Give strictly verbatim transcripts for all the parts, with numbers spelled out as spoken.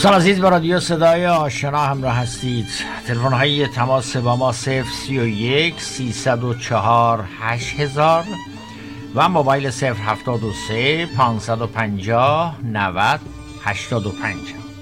دوستان عزیز، با رادیو صدای آشنا همراه هستید. تلفن های تماس با ما صفر سی و یک سیصد و چهار هشت هزار و موبایل صفر هفتاد و سه پانصد و پنجاه نود هشتاد و پنج.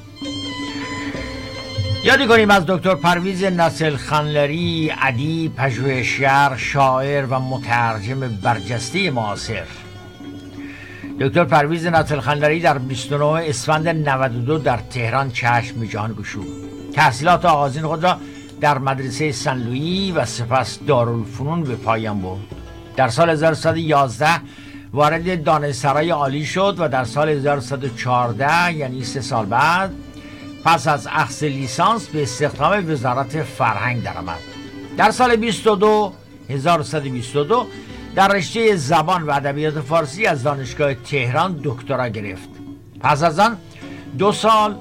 یادی کنیم از دکتر پرویز نصرالخانلری، ادیب، پژوهشگر، شاعر و مترجم برجسته معاصر. دکتر پرویز نصرالخانلری در بیست و نه اسفند نود و دو در تهران چشم جهان گشود. تحصیلات آغازین خود را در مدرسه سن لویی و سپس دارالفنون به پایان برد. در سال هزار و سیصد و یازده وارد دانشسرای عالی شد و در سال هزار و سیصد و چهارده، یعنی سه سال بعد، پس از اخذ لیسانس به استخدام وزارت فرهنگ درآمد. در سال بیست و دو هزار و سیصد و بیست و دو در رشته زبان و ادبیات فارسی از دانشگاه تهران دکترا گرفت. پس از آن دو سال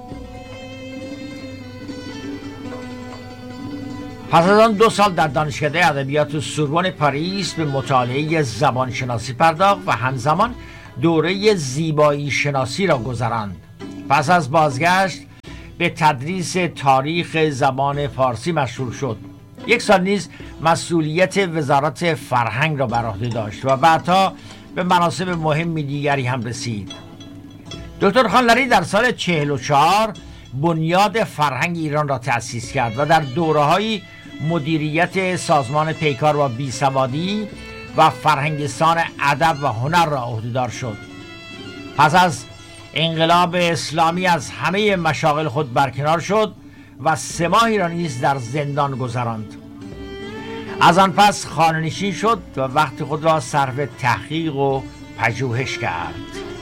پس از آن دو سال در دانشکده ادبیات سوربن پاریس به مطالعه زبان شناسی پرداخت و همزمان دوره زیبایی شناسی را گذراند. پس از بازگشت به تدریس تاریخ زبان فارسی مشغول شد. یک سال نیز مسئولیت وزارت فرهنگ را بر عهده داشت و بعدها به مناصب مهمی دیگری هم رسید. دکتر خانلری در سال چهل و چهار بنیاد فرهنگ ایران را تأسیس کرد و در دوره‌های مدیریت سازمان پیکار و بیسوادی و فرهنگستان ادب و هنر را عهدهدار شد. پس از انقلاب اسلامی از همه مشاغل خود برکنار شد و سه ماهی را نیز در زندان گذراند. از آن پس خانه‌نشین شد و وقت خود را صرف تحقیق و پژوهش کرد.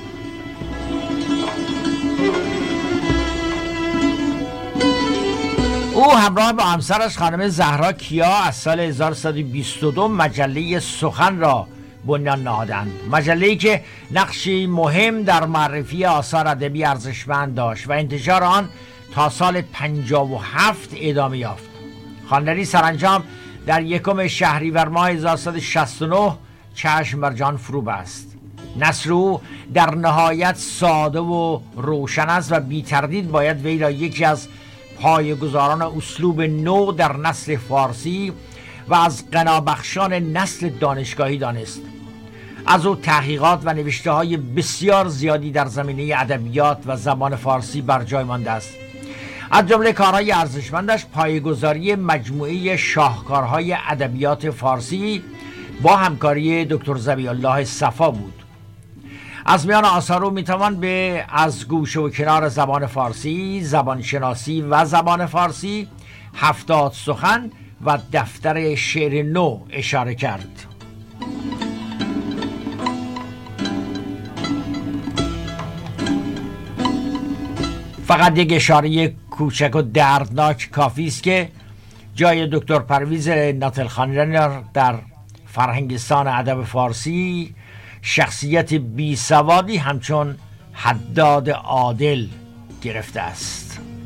او همراه با همسرش خانم زهرا کیا از سال هزار و سیصد و بیست و دو مجله سخن را بنیان نهادند. مجله‌ای که نقشی مهم در معرفی آثار ادبی ارزشمند داشت و انتشار آن تا سال پنجاه و هفت ادامه یافت. خانلری سرانجام در یکم شهریور ماه هزار و سیصد و شصت و نه چشم بر جان فرو بست. نثر او در نهایت ساده و روشن است و بی تردید باید وی را یکی از پایه‌گذاران اسلوب نو در نثر فارسی و از غنابخشان نسل دانشگاهی دانست. از او تحقیقات و نوشته‌های بسیار زیادی در زمینه ادبیات و زبان فارسی بر جای مانده است. از جمله کارهای ارزشمندش پایه‌گذاری مجموعه شاهکارهای ادبیات فارسی با همکاری دکتر ذبیح‌الله صفا بود. از میان آثار او میتوان به از گوشه و کنار زبان فارسی، زبان شناسی و زبان فارسی، هفتاد سخن و دفتر شعر نو اشاره کرد. فقط یک اشاره کوچک و دردناک کافی است که جای دکتر پرویز نصرالخانلری در فرهنگستان ادب فارسی شخصیت بی سوادی همچون حداد عادل گرفته است.